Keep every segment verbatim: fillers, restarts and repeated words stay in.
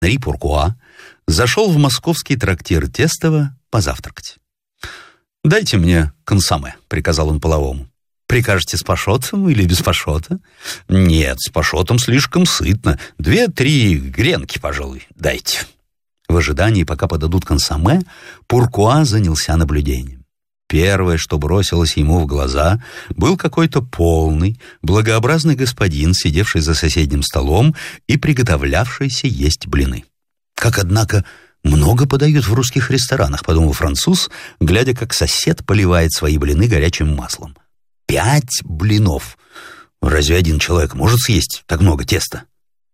Анри Пуркуа зашел в московский трактир Тестова позавтракать. «Дайте мне консоме», — приказал он половому. «Прикажете с пашотом или без пашота?» «Нет, с пашотом слишком сытно. Две-три гренки, пожалуй, дайте». В ожидании, пока подадут консоме, Пуркуа занялся наблюдением. Первое, что бросилось ему в глаза, был какой-то полный, благообразный господин, сидевший за соседним столом и приготовлявшийся есть блины. «Как, однако, много подают в русских ресторанах», — подумал француз, глядя, как сосед поливает свои блины горячим маслом. «Пять блинов! Разве один человек может съесть так много теста?»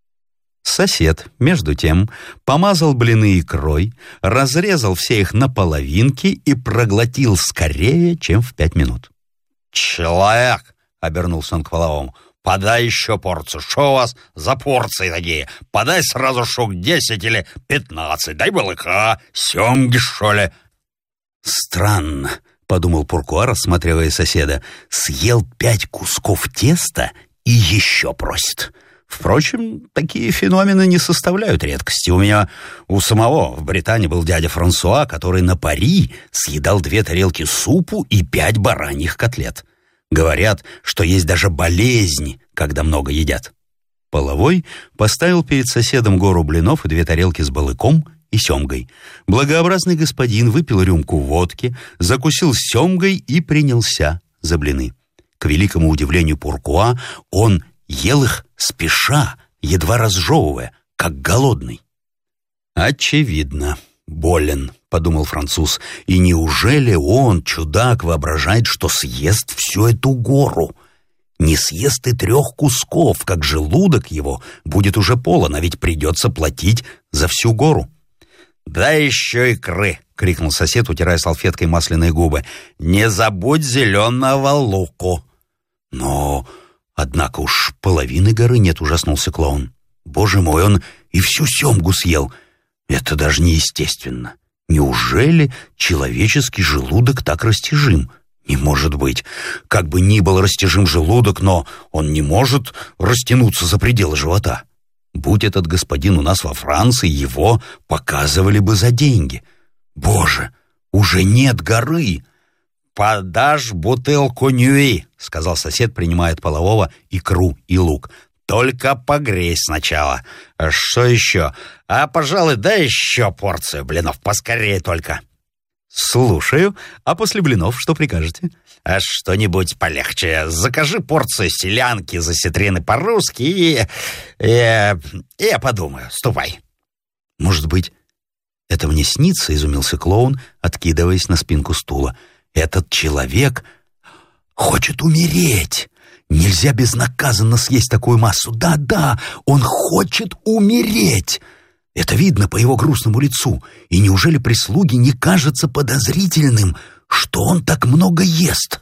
Сосед, между тем, помазал блины икрой, разрезал все их на половинки и проглотил скорее, чем в пять минут. «Человек!» — обернулся он к половому. «Подай еще порцию. Что у вас за порции такие? Подай сразу штук десять или пятнадцать. Дай балыка, семги, что ли». «Странно», — подумал Пуркуа, рассматривая соседа. «Съел пять кусков теста и еще просит». Впрочем, такие феномены не составляют редкости. У меня у самого в Британии был дядя Франсуа, который на пари съедал две тарелки супу и пять бараньих котлет. Говорят, что есть даже болезни, когда много едят. Половой поставил перед соседом гору блинов и две тарелки с балыком и семгой. Благообразный господин выпил рюмку водки, закусил семгой и принялся за блины. К великому удивлению Пуркуа, он ел их спеша, едва разжевывая, как голодный. «Очевидно, болен», — подумал француз. «И неужели он, чудак, воображает, что съест всю эту гору? Не съест и трех кусков, как желудок его будет уже полон, а ведь придется платить за всю гору». «Да еще икры!» — крикнул сосед, утирая салфеткой масляные губы. «Не забудь зеленого луку!» «Но, однако уж половины горы нет», — ужаснулся клоун. «Боже мой, он и всю семгу съел. Это даже неестественно. Неужели человеческий желудок так растяжим? Не может быть. Как бы ни был растяжим желудок, но он не может растянуться за пределы живота. Будь этот господин у нас во Франции, его показывали бы за деньги. Боже, уже нет горы!» «Подашь бутылку нюи», — сказал сосед, принимая от полового икру и лук. «Только погрей сначала. Что еще? А, пожалуй, дай еще порцию блинов, поскорее только». «Слушаю. А после блинов что прикажете?» А «Что-нибудь полегче. Закажи порцию селянки за ситрины по-русски и... и... и я подумаю. Ступай». «Может быть, это мне снится?» — изумился клоун, откидываясь на спинку стула. «Этот человек хочет умереть. Нельзя безнаказанно съесть такую массу. Да-да, он хочет умереть. Это видно по его грустному лицу. И неужели прислуге не кажется подозрительным, что он так много ест?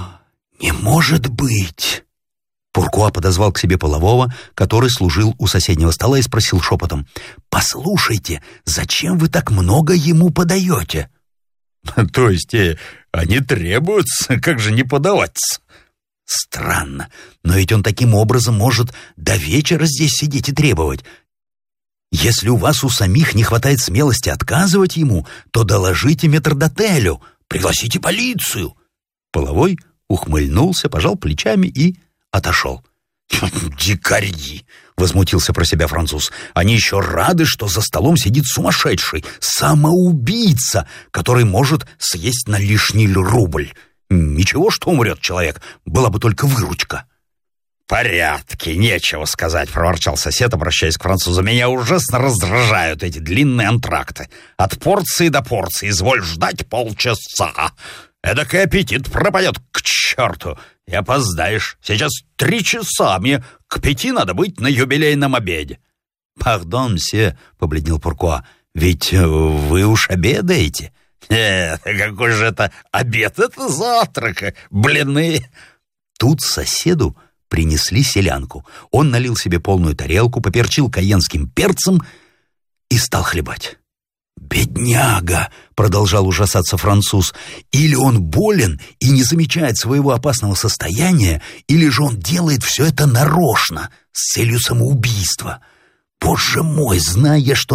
Не может быть!» Пуркуа подозвал к себе полового, который служил у соседнего стола, и спросил шепотом: «Послушайте, зачем вы так много ему подаете?» «То есть э, они требуются? Как же не подаваться?» «Странно, но ведь он таким образом может до вечера здесь сидеть и требовать. Если у вас у самих не хватает смелости отказывать ему, то доложите метрдотелю, пригласите полицию». Половой ухмыльнулся, пожал плечами и отошел. «Дикари!» — возмутился про себя француз. «Они еще рады, что за столом сидит сумасшедший, самоубийца, который может съесть на лишний рубль. Ничего, что умрет человек, была бы только выручка». «Порядки, нечего сказать», — проворчал сосед, обращаясь к французу. «Меня ужасно раздражают эти длинные антракты. От порции до порции, изволь ждать полчаса. Эдакий аппетит пропадет к черту. И опоздаешь. Сейчас три часа, мне к пяти надо быть на юбилейном обеде». «Пардон, мсье», — побледнел Пуркуа, — «ведь вы уж обедаете». «Нет, какой же это обед? Это завтрак, блины». Тут соседу принесли селянку. Он налил себе полную тарелку, поперчил кайенским перцем и стал хлебать. «Бедняга!» — продолжал ужасаться француз. «Или он болен и не замечает своего опасного состояния, или же он делает все это нарочно, с целью самоубийства. Боже мой, зная, что